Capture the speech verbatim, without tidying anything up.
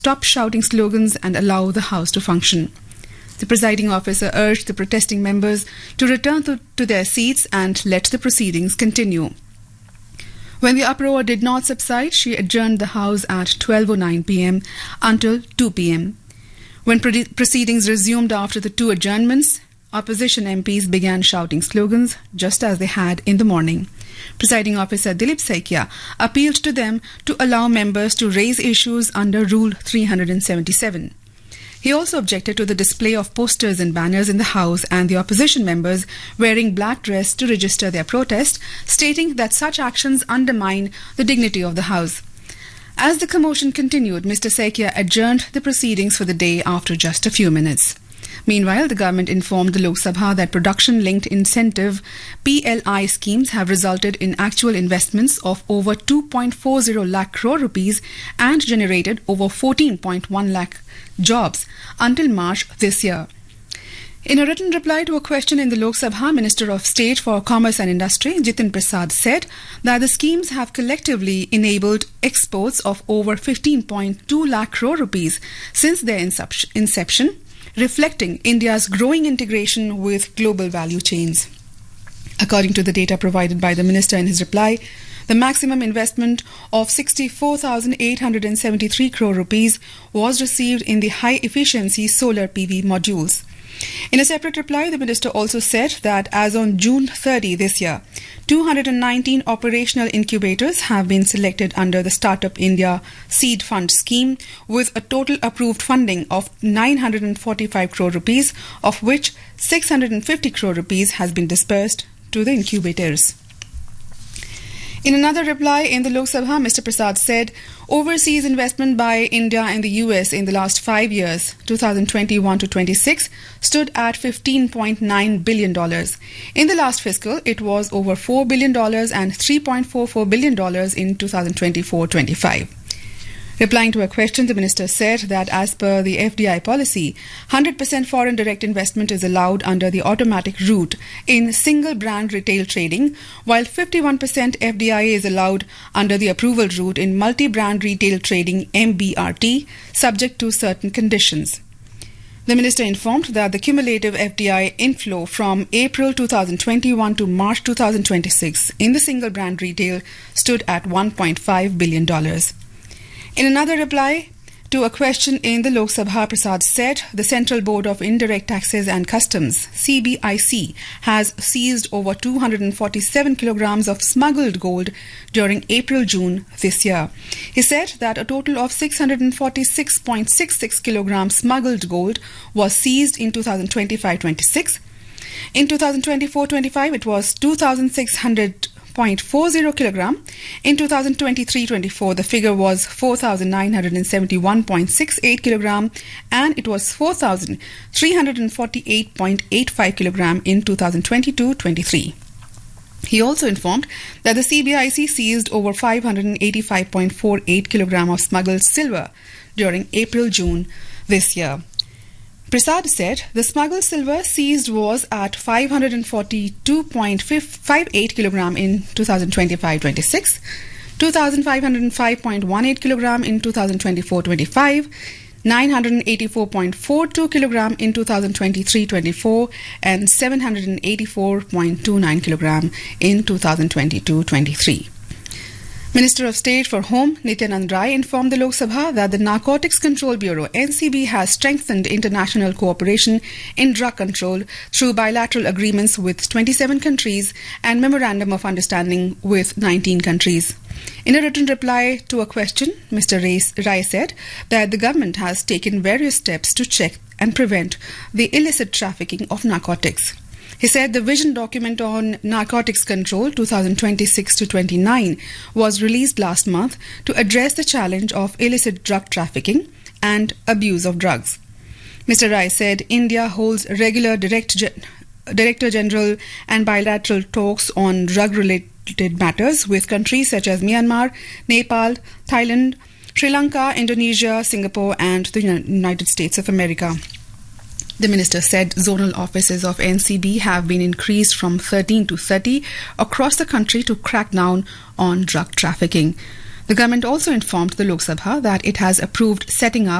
stop shouting slogans and allow the House to function. The presiding officer urged the protesting members to return to, to their seats and let the proceedings continue. When the uproar did not subside, she adjourned the House at twelve oh nine p m until two p m When pre- proceedings resumed after the two adjournments, opposition M Ps began shouting slogans just as they had in the morning. Presiding officer Dilip Saikia appealed to them to allow members to raise issues under Rule three seventy-seven. He also objected to the display of posters and banners in the House and the opposition members wearing black dress to register their protest, stating that such actions undermine the dignity of the House. As the commotion continued, Mister Saikia adjourned the proceedings for the day after just a few minutes. Meanwhile, the government informed the Lok Sabha that production-linked incentive P L I schemes have resulted in actual investments of over two point four zero lakh crore rupees and generated over fourteen point one lakh jobs until March this year. In a written reply to a question in the Lok Sabha, Minister of State for Commerce and Industry, Jitin Prasad, said that the schemes have collectively enabled exports of over fifteen point two lakh crore rupees since their inception, reflecting India's growing integration with global value chains. According to the data provided by the minister in his reply, the maximum investment of sixty-four thousand eight hundred seventy-three crore rupees was received in the high-efficiency solar P V modules. In a separate reply, the minister also said that as on June thirtieth this year, two hundred nineteen operational incubators have been selected under the Startup India Seed Fund scheme with a total approved funding of nine hundred forty-five crore rupees, of which six hundred fifty crore rupees has been disbursed to the incubators. In another reply in the Lok Sabha, Mister Prasad said overseas investment by India and the U S in the last five years, twenty twenty-one to twenty-six, stood at fifteen point nine billion dollars. In the last fiscal, it was over four billion dollars and three point four four billion dollars in twenty twenty-four to twenty-five. Replying to a question, the minister said that as per the F D I policy, one hundred percent foreign direct investment is allowed under the automatic route in single brand retail trading, while fifty-one percent F D I is allowed under the approval route in multi-brand retail trading M B R T, subject to certain conditions. The minister informed that the cumulative F D I inflow from April twenty twenty-one to March twenty twenty-six in the single brand retail stood at one point five billion dollars. In another reply to a question in the Lok Sabha, Prasad said the Central Board of Indirect Taxes and Customs, C B I C, has seized over two hundred forty-seven kilograms of smuggled gold during April-June this year. He said that a total of six hundred forty-six point six six kilograms smuggled gold was seized in twenty twenty-five to twenty-six. In twenty twenty-four to twenty-five, it was two thousand six hundred zero point four zero kilogram. In twenty twenty-three to twenty-four, the figure was four thousand nine hundred seventy-one point six eight kilogram, and it was four thousand three hundred forty-eight point eight five kilogram in twenty twenty-two to twenty-three. He also informed that the C B I C seized over five hundred eighty-five point four eight kilogram of smuggled silver during April-June this year. Prasad said the smuggled silver seized was at five hundred forty-two point five eight kilogram in twenty twenty-five to twenty-six, two thousand five hundred five point one eight kilogram in twenty twenty-four to twenty-five, nine hundred eighty-four point four two kilogram in twenty twenty-three to twenty-four, and seven hundred eighty-four point two nine kilogram in twenty twenty-two to twenty-three. Minister of State for Home, Nityanand Rai, informed the Lok Sabha that the Narcotics Control Bureau, N C B, has strengthened international cooperation in drug control through bilateral agreements with twenty-seven countries and Memorandum of Understanding with nineteen countries. In a written reply to a question, Mister Rai said that the government has taken various steps to check and prevent the illicit trafficking of narcotics. He said the vision document on narcotics control twenty twenty-six to twenty-nine was released last month to address the challenge of illicit drug trafficking and abuse of drugs. Mister Rai said India holds regular direct gen- Director General and bilateral talks on drug-related matters with countries such as Myanmar, Nepal, Thailand, Sri Lanka, Indonesia, Singapore and the United States of America. The minister said zonal offices of N C B have been increased from thirteen to thirty across the country to crack down on drug trafficking. The government also informed the Lok Sabha that it has approved setting up